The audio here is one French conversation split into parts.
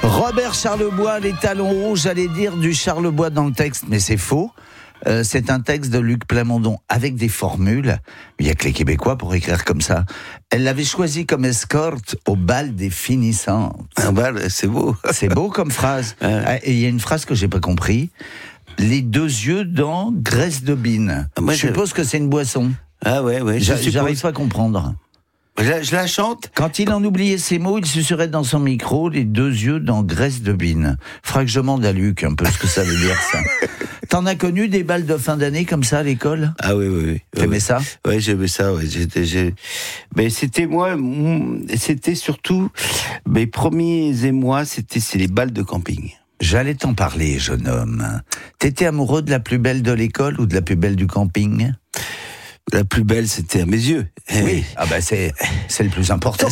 Robert Charlebois, les talons rouges, j'allais dire du Charlebois dans le texte, mais c'est faux. C'est un texte de Luc Plamondon avec des formules. Il n'y a que les Québécois pour écrire comme ça. Elle l'avait choisi comme escorte au bal des finissantes. Un bal, c'est beau. C'est beau comme phrase. Et il y a une phrase que j'ai pas compris. Les deux yeux dans graisse de bine. Moi, je suppose que c'est une boisson. Ah ouais. J'arrive pas à comprendre. Je la chante. Quand il en oubliait ses mots, il susurrait dans son micro les deux yeux dans graisse de bine. Faudra que je demande à Luc un peu ce que ça veut dire, ça. T'en as connu des balles de fin d'année comme ça à l'école ? Ah oui. T'aimais ça ? Ouais, j'aimais ça, ouais. Mais c'était surtout, mes premiers émois, c'est les balles de camping. J'allais t'en parler, jeune homme. T'étais amoureux de la plus belle de l'école ou de la plus belle du camping ? La plus belle, c'était à mes yeux. Oui. Ah bah c'est le plus important.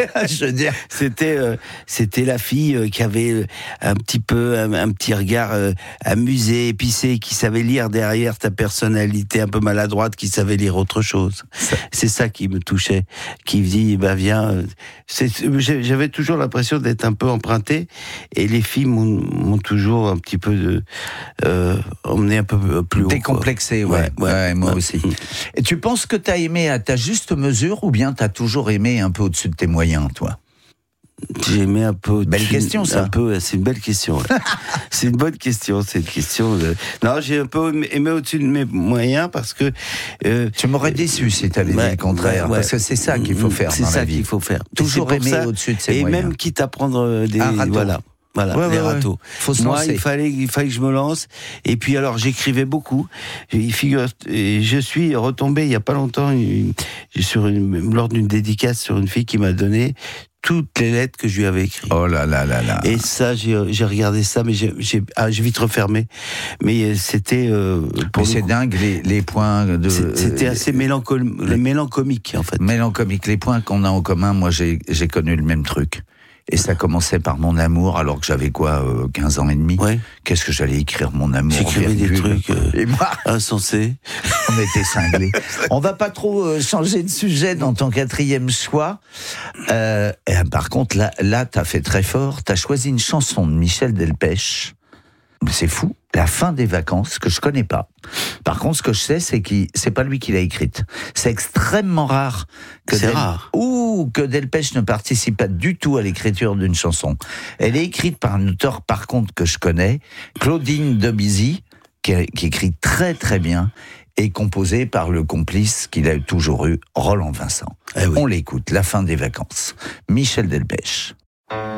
C'était la fille qui avait un petit regard amusé, épicé, qui savait lire derrière ta personnalité un peu maladroite, qui savait lire autre chose. C'est ça qui me touchait, qui me dit viens. J'avais toujours l'impression d'être un peu emprunté, et les filles m'ont toujours un petit peu emmené un peu plus haut. Décomplexé, ouais, moi aussi. Et tu penses que t'as aimé à ta juste mesure ou bien t'as toujours aimé un peu au-dessus de tes moyens, toi ? J'ai aimé un peu. Belle question, ça. C'est une belle question. Ouais. C'est une bonne question. C'est une question de. Non, j'ai un peu aimé au-dessus de mes moyens parce que. Tu m'aurais déçu si t'avais dit le contraire. Ouais. Parce que c'est ça qu'il faut faire dans la vie. C'est ça qu'il faut faire. Toujours aimer au-dessus de ses moyens. Et même quitte à prendre des. Voilà, les râteaux. Faut se lancer. Il fallait que je me lance. Et puis alors, j'écrivais beaucoup. Je suis retombé il y a pas longtemps lors d'une dédicace sur une fille qui m'a donné toutes les lettres que je lui avais écrites. Oh là là là là. Et ça, j'ai regardé ça, mais j'ai vite refermé. Mais c'était. Mais c'est dingue les points de. C'était assez mélancolique en fait. Mélancolique, les points qu'on a en commun. Moi, j'ai connu le même truc. Et ça commençait par mon amour, alors que j'avais 15 ans et demi. Ouais. Qu'est-ce que j'allais écrire mon amour ? J'écrivais des trucs et moi, insensés. On était cinglés. On va pas trop changer de sujet dans ton quatrième choix. Par contre, là, t'as fait très fort. T'as choisi une chanson de Michel Delpech. C'est fou. La fin des vacances, que je connais pas. Par contre, ce que je sais, c'est c'est pas lui qui l'a écrite. C'est extrêmement rare que Delpech ne participe pas du tout à l'écriture d'une chanson. Elle est écrite par un auteur, par contre, que je connais, Claudine Debussy, qui écrit très très bien, et composée par le complice qu'il a toujours eu, Roland Vincent. On l'écoute, La fin des vacances. Michel Delpech.